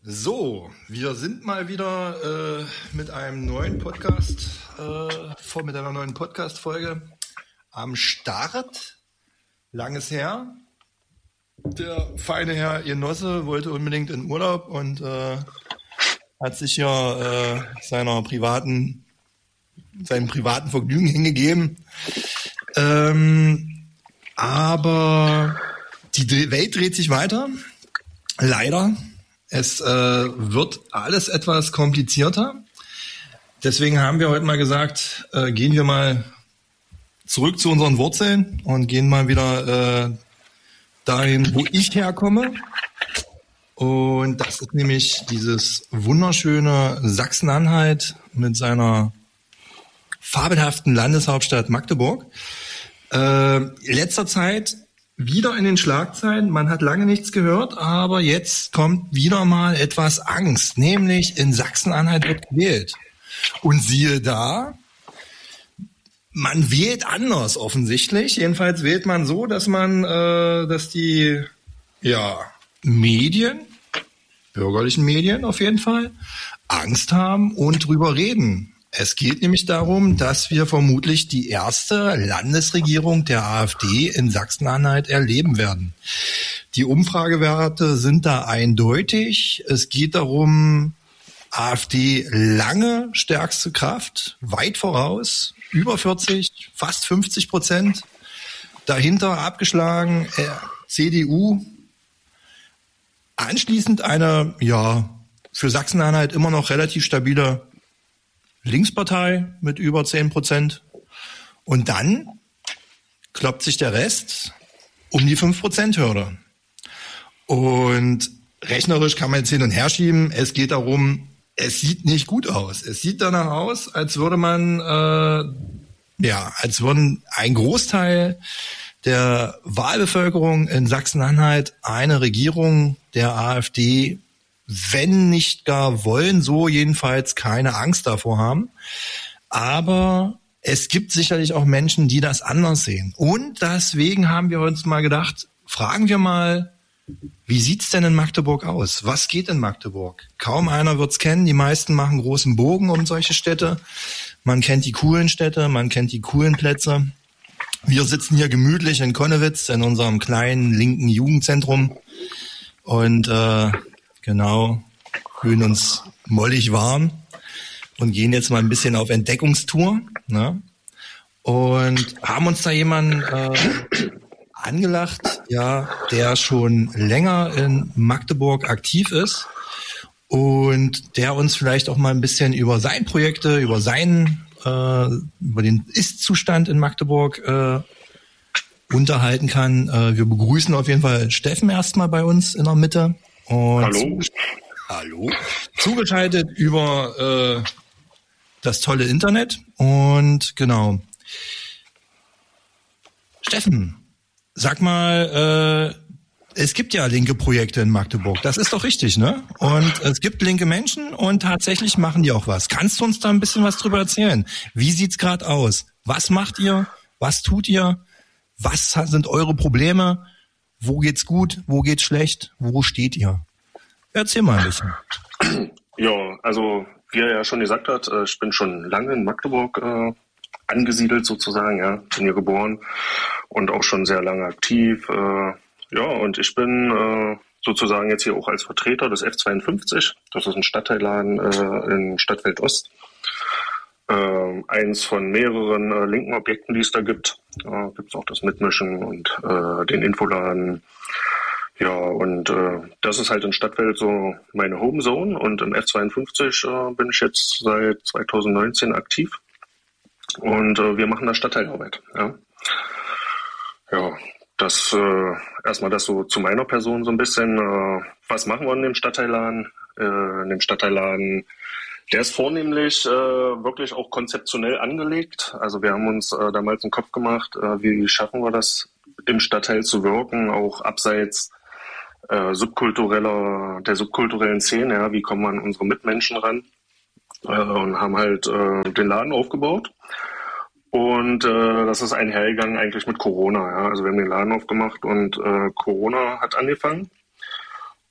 So, wir sind mal wieder mit einem neuen Podcast, mit einer neuen Podcast-Folge am Start. Langes her. Der feine Herr Genosse wollte unbedingt in Urlaub und hat sich ja seinem privaten Vergnügen hingegeben. Aber die Welt dreht sich weiter. Leider. Es wird alles etwas komplizierter. Deswegen haben wir heute mal gesagt, gehen wir mal zurück zu unseren Wurzeln und gehen mal wieder dahin, wo ich herkomme. Und das ist nämlich dieses wunderschöne Sachsen-Anhalt mit seiner fabelhaften Landeshauptstadt Magdeburg. Letzter Zeit wieder in den Schlagzeilen. Man hat lange nichts gehört, aber jetzt kommt wieder mal etwas Angst. Nämlich in Sachsen-Anhalt wird gewählt. Und siehe da, man wählt anders offensichtlich. Jedenfalls wählt man so, dass die Medien, bürgerlichen Medien auf jeden Fall, Angst haben und drüber reden. Es geht nämlich darum, dass wir vermutlich die erste Landesregierung der AfD in Sachsen-Anhalt erleben werden. Die Umfragewerte sind da eindeutig. Es geht darum, AfD lange stärkste Kraft, weit voraus, über 40, fast 50%. Dahinter abgeschlagen CDU. Anschließend eine, für Sachsen-Anhalt immer noch relativ stabile Linkspartei mit über 10%. Und dann kloppt sich der Rest um die 5%-Hürde. Und rechnerisch kann man jetzt hin und her schieben. Es geht darum, es sieht nicht gut aus. Es sieht danach aus, als würden ein Großteil der Wahlbevölkerung in Sachsen-Anhalt eine Regierung der AfD, wenn nicht gar wollen, so jedenfalls keine Angst davor haben. Aber es gibt sicherlich auch Menschen, die das anders sehen. Und deswegen haben wir uns mal gedacht, fragen wir mal, wie sieht's denn in Magdeburg aus? Was geht in Magdeburg? Kaum einer wird's kennen. Die meisten machen großen Bogen um solche Städte. Man kennt die coolen Städte, man kennt die coolen Plätze. Wir sitzen hier gemütlich in Connewitz in unserem kleinen linken Jugendzentrum und fühlen uns mollig warm und gehen jetzt mal ein bisschen auf Entdeckungstour, ne? Und haben uns da jemanden angelacht, der schon länger in Magdeburg aktiv ist und der uns vielleicht auch mal ein bisschen über seine Projekte, über den Ist-Zustand in Magdeburg unterhalten kann. Wir begrüßen auf jeden Fall Steffen erstmal bei uns in der Mitte. Und Hallo. Zugeschaltet über das tolle Internet. Und genau. Steffen, sag mal, es gibt ja linke Projekte in Magdeburg. Das ist doch richtig, ne? Und es gibt linke Menschen und tatsächlich machen die auch was. Kannst du uns da ein bisschen was drüber erzählen? Wie sieht's gerade aus? Was macht ihr? Was tut ihr? Was sind eure Probleme? Wo geht's gut? Wo geht's schlecht? Wo steht ihr? Erzähl mal ein bisschen. Ja, also wie er ja schon gesagt hat, ich bin schon lange in Magdeburg angesiedelt sozusagen, ja, bin hier geboren und auch schon sehr lange aktiv. Und ich bin sozusagen jetzt hier auch als Vertreter des F52. Das ist ein Stadtteilladen in Stadtfeld Ost. Eins von mehreren linken Objekten, die es da gibt. Gibt es auch das Mitmischen und den Infoladen. Ja, und das ist halt in Stadtfeld so meine Homezone. Und im F52 bin ich jetzt seit 2019 aktiv. Und wir machen da Stadtteilarbeit. Ja, das erstmal das so zu meiner Person so ein bisschen. Was machen wir in dem Stadtteilladen? In dem Stadtteilladen, der ist vornehmlich wirklich auch konzeptionell angelegt. Also wir haben uns damals einen Kopf gemacht, wie schaffen wir das, im Stadtteil zu wirken, auch abseits der subkulturellen Szene. Ja, wie kommen wir an unsere Mitmenschen ran? Und haben halt den Laden aufgebaut. Und das ist einhergegangen eigentlich mit Corona. Ja? Also wir haben den Laden aufgemacht und Corona hat angefangen.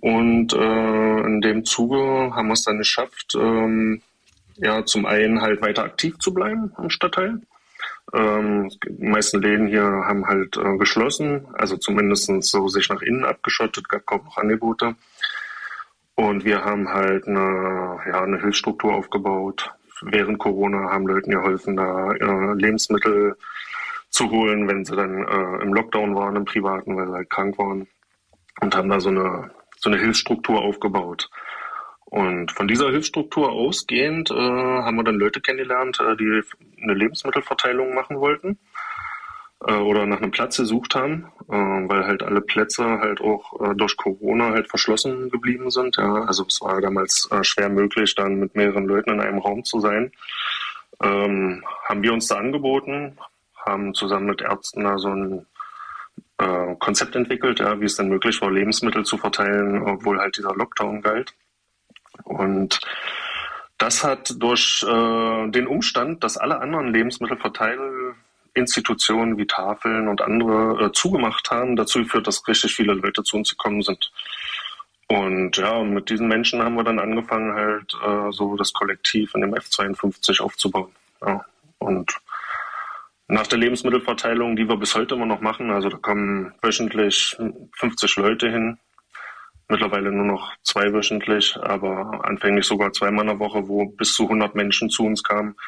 Und in dem Zuge haben wir es dann geschafft, zum einen halt weiter aktiv zu bleiben im Stadtteil. Die meisten Läden hier haben halt geschlossen, also zumindest so sich nach innen abgeschottet, gab kaum noch Angebote. Und wir haben halt eine Hilfsstruktur aufgebaut. Während Corona haben Leuten geholfen, da Lebensmittel zu holen, wenn sie dann im Lockdown waren, im Privaten, weil sie halt krank waren. Und haben da so eine Hilfsstruktur aufgebaut. Und von dieser Hilfsstruktur ausgehend haben wir dann Leute kennengelernt, die eine Lebensmittelverteilung machen wollten oder nach einem Platz gesucht haben, weil halt alle Plätze halt auch durch Corona halt verschlossen geblieben sind. Ja. Also es war damals schwer möglich, dann mit mehreren Leuten in einem Raum zu sein. Haben wir uns da angeboten, haben zusammen mit Ärzten da so ein Konzept entwickelt, ja, wie es dann möglich war, Lebensmittel zu verteilen, obwohl halt dieser Lockdown galt. Und das hat durch den Umstand, dass alle anderen Lebensmittelverteilinstitutionen wie Tafeln und andere zugemacht haben, dazu geführt, dass richtig viele Leute zu uns gekommen sind. Und ja, mit diesen Menschen haben wir dann angefangen, halt so das Kollektiv in dem F52 aufzubauen. Ja. Und nach der Lebensmittelverteilung, die wir bis heute immer noch machen, also da kommen wöchentlich 50 Leute hin, mittlerweile nur noch 2 wöchentlich, aber anfänglich sogar 2-mal in der Woche, wo bis zu 100 Menschen zu uns kamen,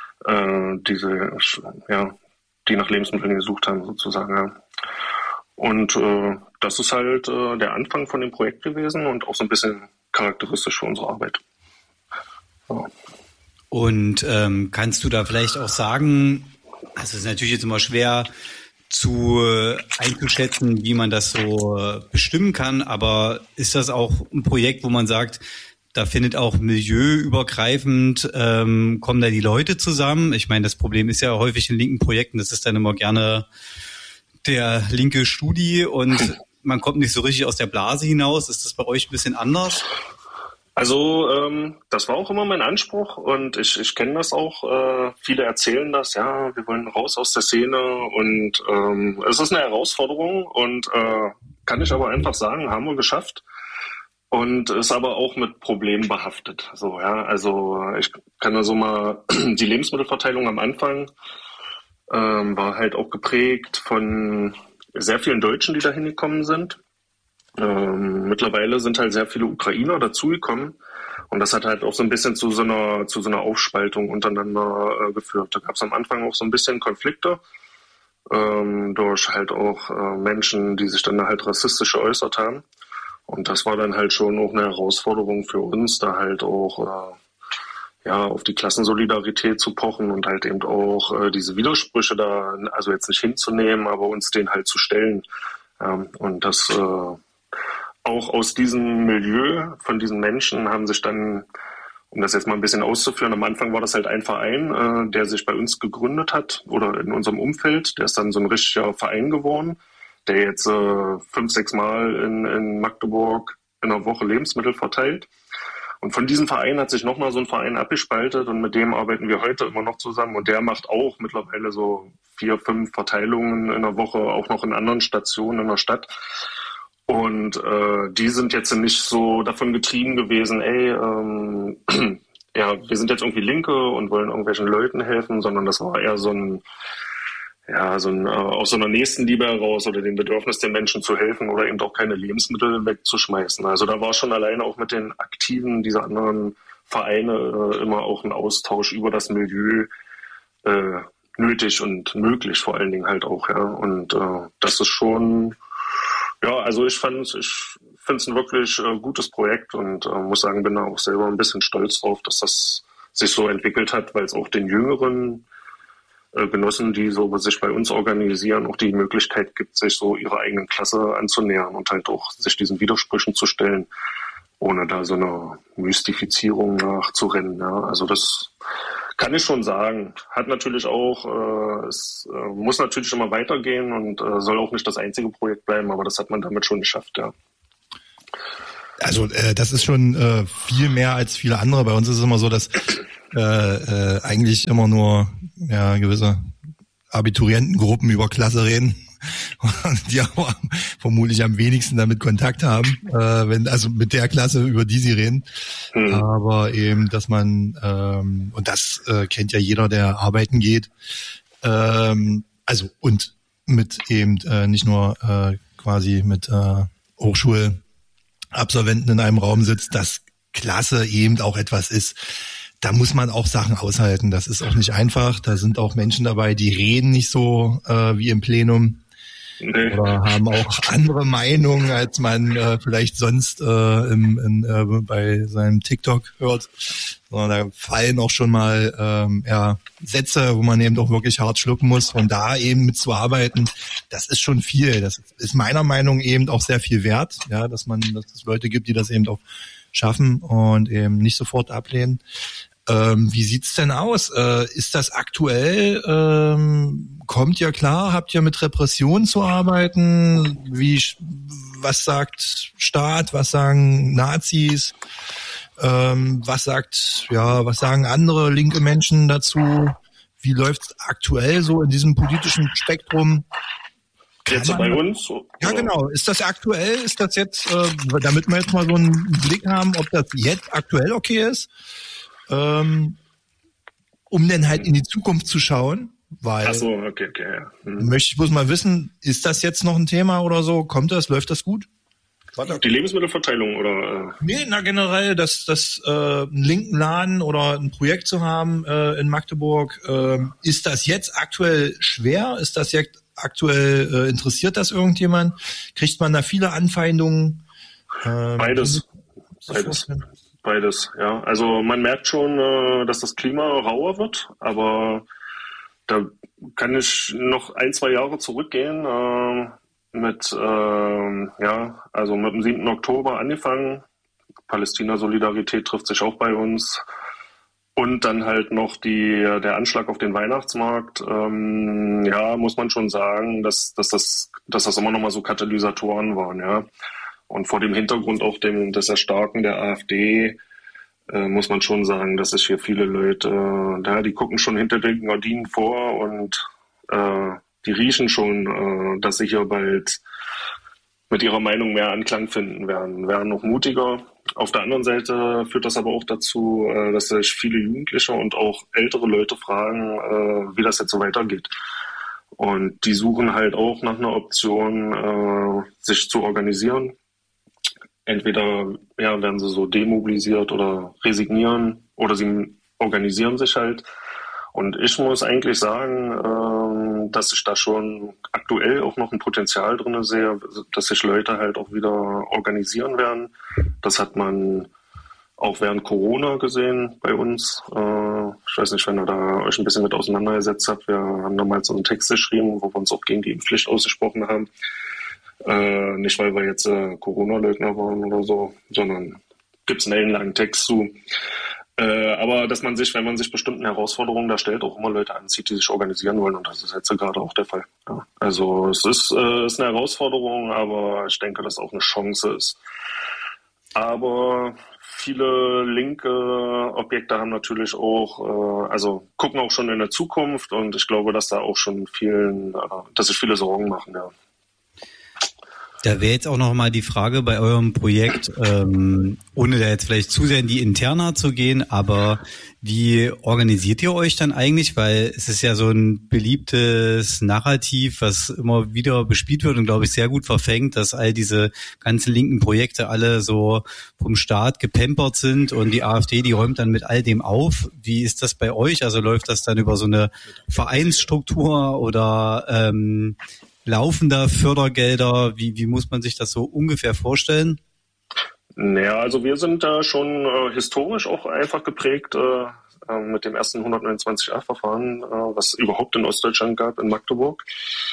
die nach Lebensmitteln gesucht haben sozusagen. Ja. Und das ist halt der Anfang von dem Projekt gewesen und auch so ein bisschen charakteristisch für unsere Arbeit. Ja. Und kannst du da vielleicht auch sagen, also es ist natürlich jetzt immer schwer einzuschätzen, wie man das so bestimmen kann, aber ist das auch ein Projekt, wo man sagt, da findet auch milieuübergreifend, kommen da die Leute zusammen? Ich meine, das Problem ist ja häufig in linken Projekten, das ist dann immer gerne der linke Studi und man kommt nicht so richtig aus der Blase hinaus. Ist das bei euch ein bisschen anders? Also das war auch immer mein Anspruch und ich kenne das auch. Viele erzählen das, ja, wir wollen raus aus der Szene und es ist eine Herausforderung und kann ich aber einfach sagen, haben wir geschafft und ist aber auch mit Problemen behaftet. So, ja, also ich kann da so mal die Lebensmittelverteilung am Anfang war halt auch geprägt von sehr vielen Deutschen, die da hingekommen sind. Mittlerweile sind halt sehr viele Ukrainer dazugekommen und das hat halt auch so ein bisschen zu so einer Aufspaltung untereinander geführt. Da gab es am Anfang auch so ein bisschen Konflikte durch halt auch Menschen, die sich dann halt rassistisch geäußert haben. Und das war dann halt schon auch eine Herausforderung für uns, da halt auch auf die Klassensolidarität zu pochen und halt eben auch diese Widersprüche da, also jetzt nicht hinzunehmen, aber uns denen halt zu stellen. Und das auch aus diesem Milieu von diesen Menschen haben sich dann, um das jetzt mal ein bisschen auszuführen, am Anfang war das halt ein Verein, der sich bei uns gegründet hat oder in unserem Umfeld. Der ist dann so ein richtiger Verein geworden, der jetzt 5-6 Mal in Magdeburg in der Woche Lebensmittel verteilt. Und von diesem Verein hat sich nochmal so ein Verein abgespaltet und mit dem arbeiten wir heute immer noch zusammen. Und der macht auch mittlerweile so 4-5 Verteilungen in der Woche, auch noch in anderen Stationen in der Stadt. Und die sind jetzt nicht so davon getrieben gewesen, wir sind jetzt irgendwie Linke und wollen irgendwelchen Leuten helfen, sondern das war eher aus so einer Nächstenliebe heraus oder dem Bedürfnis den Menschen zu helfen oder eben auch keine Lebensmittel wegzuschmeißen. Also da war schon alleine auch mit den Aktiven dieser anderen Vereine immer auch ein Austausch über das Milieu nötig und möglich vor allen Dingen halt auch, ja. Und das ist schon, ja, also ich finde es ein wirklich gutes Projekt und muss sagen, bin da auch selber ein bisschen stolz drauf, dass das sich so entwickelt hat, weil es auch den jüngeren Genossen, die so sich bei uns organisieren, auch die Möglichkeit gibt, sich so ihrer eigenen Klasse anzunähern und halt auch sich diesen Widersprüchen zu stellen, ohne da so eine Mystifizierung nachzurennen. Ja. Also das kann ich schon sagen. Hat natürlich auch, es muss natürlich immer weitergehen und soll auch nicht das einzige Projekt bleiben, aber das hat man damit schon geschafft, ja. Also das ist schon viel mehr als viele andere. Bei uns ist es immer so, dass eigentlich immer nur gewisse Abiturientengruppen über Klasse reden die aber vermutlich am wenigsten damit Kontakt haben, also mit der Klasse, über die sie reden. Aber eben, dass man, und das kennt ja jeder, der arbeiten geht, also und mit eben nicht nur quasi mit Hochschulabsolventen in einem Raum sitzt, dass Klasse eben auch etwas ist. Da muss man auch Sachen aushalten. Das ist auch nicht einfach. Da sind auch Menschen dabei, die reden nicht so wie im Plenum. Nee. Oder haben auch andere Meinungen, als man vielleicht sonst bei seinem TikTok hört. Sondern da fallen auch schon mal Sätze, wo man eben doch wirklich hart schlucken muss. Und da eben mitzuarbeiten, das ist schon viel. Das ist meiner Meinung nach eben auch sehr viel wert, ja, dass es Leute gibt, die das eben auch schaffen und eben nicht sofort ablehnen. Wie sieht's denn aus? Ist das aktuell? Kommt ihr klar? Habt ihr mit Repression zu arbeiten? Was sagt Staat? Was sagen Nazis? Was sagen andere linke Menschen dazu? Wie läuft's aktuell so in diesem politischen Spektrum? Jetzt bei uns? Ja, genau. Ist das aktuell? Ist das jetzt, damit wir jetzt mal so einen Blick haben, ob das jetzt aktuell okay ist? Um dann halt in die Zukunft zu schauen, weil ach so, okay, ja. Möchte ich bloß mal wissen, ist das jetzt noch ein Thema oder so? Läuft das gut? Die Lebensmittelverteilung oder? Nee, generell, dass einen linken Laden oder ein Projekt zu haben in Magdeburg, ist das jetzt aktuell schwer? Ist das jetzt aktuell, interessiert das irgendjemand? Kriegt man da viele Anfeindungen? Beides, ja. Also man merkt schon, dass das Klima rauer wird, aber da kann ich noch 1-2 Jahre zurückgehen, mit dem 7. Oktober angefangen. Palästina-Solidarität trifft sich auch bei uns. Und dann halt noch der Anschlag auf den Weihnachtsmarkt. Muss man schon sagen, dass das immer noch mal so Katalysatoren waren, ja. Und vor dem Hintergrund auch des Erstarken der AfD muss man schon sagen, dass es hier viele Leute, die gucken schon hinter den Gardinen vor und die riechen schon, dass sie hier bald mit ihrer Meinung mehr Anklang finden werden noch mutiger. Auf der anderen Seite führt das aber auch dazu, dass sich viele Jugendliche und auch ältere Leute fragen, wie das jetzt so weitergeht. Und die suchen halt auch nach einer Option, sich zu organisieren. Entweder werden sie so demobilisiert oder resignieren oder sie organisieren sich halt. Und ich muss eigentlich sagen, dass ich da schon aktuell auch noch ein Potenzial drin sehe, dass sich Leute halt auch wieder organisieren werden. Das hat man auch während Corona gesehen bei uns. Ich weiß nicht, wenn ihr da euch ein bisschen mit auseinandergesetzt habt. Wir haben damals so einen Text geschrieben, wo wir uns auch gegen die Impfpflicht ausgesprochen haben. Nicht, weil wir jetzt Corona-Leugner waren oder so, sondern gibt's einen ellenlangen Text zu. Aber dass man sich, wenn man sich bestimmten Herausforderungen da stellt, auch immer Leute anzieht, die sich organisieren wollen. Und das ist jetzt gerade auch der Fall. Ja. Also es ist eine Herausforderung, aber ich denke, dass auch eine Chance ist. Aber viele linke Objekte haben natürlich auch, gucken auch schon in der Zukunft. Und ich glaube, dass da auch schon dass sich viele Sorgen machen, ja. Da wäre jetzt auch noch mal die Frage bei eurem Projekt, ohne da jetzt vielleicht zu sehr in die Interna zu gehen, aber wie organisiert ihr euch dann eigentlich? Weil es ist ja so ein beliebtes Narrativ, was immer wieder bespielt wird und, glaube ich, sehr gut verfängt, dass all diese ganzen linken Projekte alle so vom Staat gepampert sind und die AfD, die räumt dann mit all dem auf. Wie ist das bei euch? Also läuft das dann über so eine Vereinsstruktur oder laufender Fördergelder? Wie muss man sich das so ungefähr vorstellen? Naja, also wir sind da schon historisch auch einfach geprägt mit dem ersten 129a-Verfahren, was überhaupt in Ostdeutschland gab, in Magdeburg.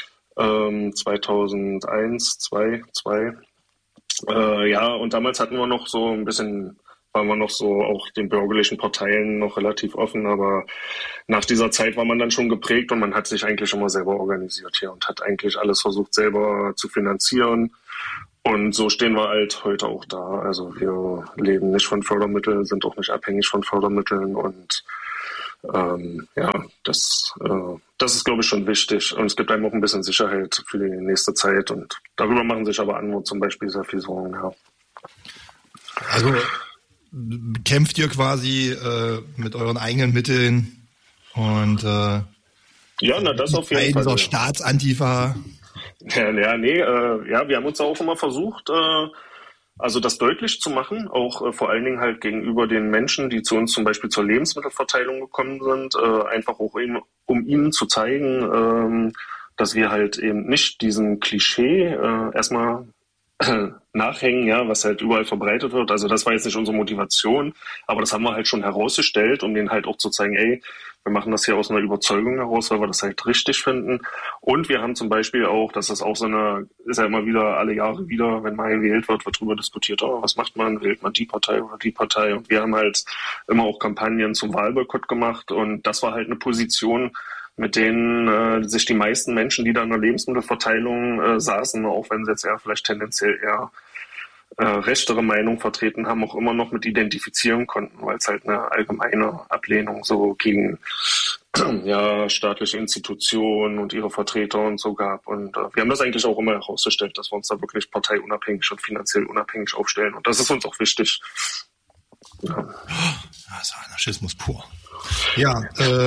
2001, 2002. Und damals hatten wir noch so ein bisschen, waren wir noch so auch den bürgerlichen Parteien noch relativ offen, aber nach dieser Zeit war man dann schon geprägt und man hat sich eigentlich immer selber organisiert hier und hat eigentlich alles versucht selber zu finanzieren. Und so stehen wir halt heute auch da. Also wir leben nicht von Fördermitteln, sind auch nicht abhängig von Fördermitteln und Ja, das ist, glaube ich, schon wichtig. Und es gibt einem auch ein bisschen Sicherheit für die nächste Zeit. Und darüber machen sich aber andere zum Beispiel sehr viel Sorgen, ja. Also kämpft ihr quasi mit euren eigenen Mitteln und ja, na, das auf jeden Fall. Dieser Staatsantifa. Ja, wir haben uns auch immer versucht, also das deutlich zu machen, auch vor allen Dingen halt gegenüber den Menschen, die zu uns zum Beispiel zur Lebensmittelverteilung gekommen sind, einfach auch eben, um ihnen zu zeigen, dass wir halt eben nicht diesem Klischee erstmal nachhängen, ja, was halt überall verbreitet wird. Also das war jetzt nicht unsere Motivation, aber das haben wir halt schon herausgestellt, um denen halt auch zu zeigen, ey, wir machen das hier aus einer Überzeugung heraus, weil wir das halt richtig finden. Und wir haben zum Beispiel auch, das ist auch so eine, ist ja immer wieder alle Jahre wieder, wenn mal gewählt wird darüber diskutiert, oh, was macht man, wählt man die Partei oder die Partei? Und wir haben halt immer auch Kampagnen zum Wahlboykott gemacht und das war halt eine Position, mit denen sich die meisten Menschen, die da in der Lebensmittelverteilung saßen, auch wenn sie jetzt eher vielleicht tendenziell eher rechtere Meinung vertreten haben, auch immer noch mit identifizieren konnten, weil es halt eine allgemeine Ablehnung so gegen ja, staatliche Institutionen und ihre Vertreter und so gab. Und wir haben das eigentlich auch immer herausgestellt, dass wir uns da wirklich parteiunabhängig und finanziell unabhängig aufstellen. Und das ist uns auch wichtig. Ja. Das ist Anarchismus pur. Ja,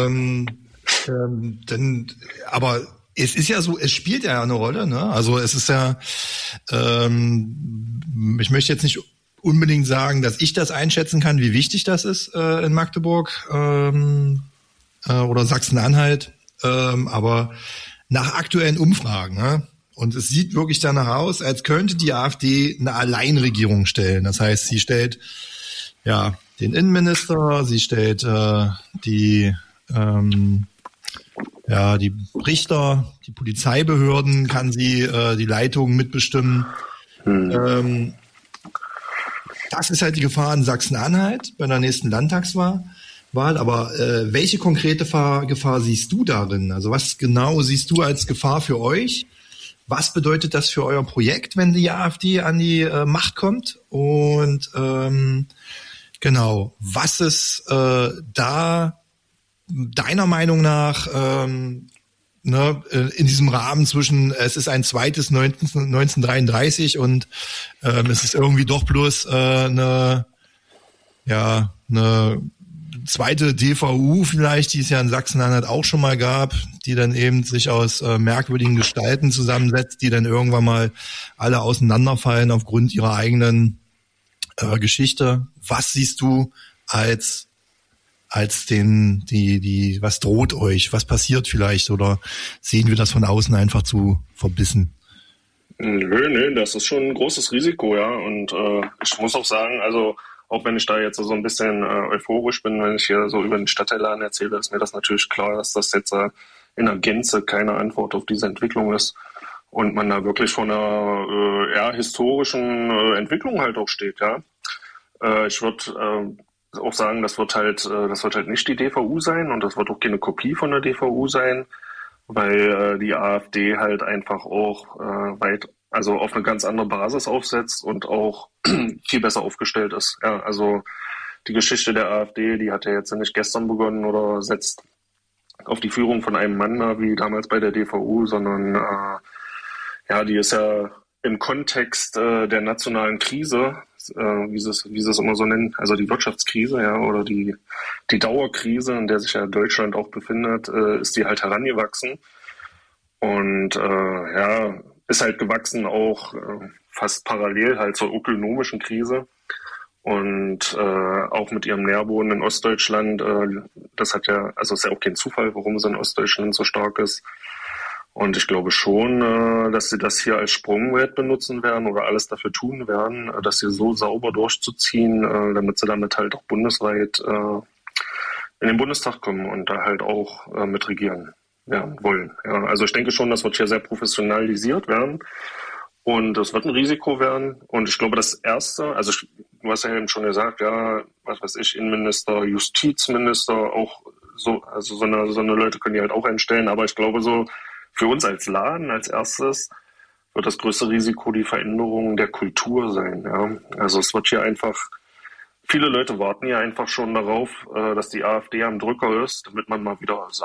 aber es ist ja so, es spielt ja eine Rolle, ne? Also es ist ja, ich möchte jetzt nicht unbedingt sagen, dass ich das einschätzen kann, wie wichtig das ist in Magdeburg oder Sachsen-Anhalt, aber nach aktuellen Umfragen, ne? Und es sieht wirklich danach aus, als könnte die AfD eine Alleinregierung stellen. Das heißt, sie stellt ja den Innenminister, sie stellt die Richter, die Polizeibehörden, kann sie die Leitung mitbestimmen. Das ist halt die Gefahr in Sachsen-Anhalt bei der nächsten Landtagswahl. Aber welche konkrete Gefahr siehst du darin? Also was genau siehst du als Gefahr für euch? Was bedeutet das für euer Projekt, wenn die AfD an die Macht kommt? Und genau, was ist da deiner Meinung nach in diesem Rahmen zwischen, es ist ein zweites 1933 und es ist irgendwie doch bloß eine zweite DVU vielleicht, die es ja in Sachsen-Anhalt auch schon mal gab, die dann eben sich aus merkwürdigen Gestalten zusammensetzt, die dann irgendwann mal alle auseinanderfallen aufgrund ihrer eigenen Geschichte. Was siehst du als was droht euch? Was passiert vielleicht? Oder sehen wir das von außen einfach zu verbissen? Nö, das ist schon ein großes Risiko, ja. Und ich muss auch sagen, also auch wenn ich da jetzt so ein bisschen euphorisch bin, wenn ich hier so über den Stadtteilladen erzähle, ist mir das natürlich klar, dass das jetzt in der Gänze keine Antwort auf diese Entwicklung ist. Und man da wirklich vor einer historischen Entwicklung halt auch steht, ja. Ich würde auch sagen, das wird halt nicht die DVU sein und das wird auch keine Kopie von der DVU sein, weil die AfD halt einfach auch also auf eine ganz andere Basis aufsetzt und auch viel besser aufgestellt ist. Ja, also die Geschichte der AfD, die hat ja jetzt nicht gestern begonnen oder setzt auf die Führung von einem Mann da, wie damals bei der DVU, sondern die ist ja im Kontext der nationalen Krise, wie sie es immer so nennen, also die Wirtschaftskrise, ja, oder die Dauerkrise, in der sich ja Deutschland auch befindet, ist die halt herangewachsen und ist halt gewachsen auch fast parallel halt zur ökonomischen Krise und auch mit ihrem Nährboden in Ostdeutschland, das hat ja, also ist ja auch kein Zufall, warum es in Ostdeutschland so stark ist. Und ich glaube schon, dass sie das hier als Sprungbrett benutzen werden oder alles dafür tun werden, das hier so sauber durchzuziehen, damit sie damit halt auch bundesweit in den Bundestag kommen und da halt auch mitregieren wollen. Ja, also ich denke schon, das wird hier sehr professionalisiert werden und das wird ein Risiko werden. Und ich glaube, das Erste, also du hast ja eben schon gesagt, ja, was weiß ich, Innenminister, Justizminister, auch so, also so eine Leute können die halt auch einstellen, aber ich glaube so, für uns als Laden als erstes wird das größte Risiko die Veränderung der Kultur sein. Ja? Also es wird hier einfach viele Leute warten ja einfach schon darauf, dass die AfD am Drücker ist, damit man mal wieder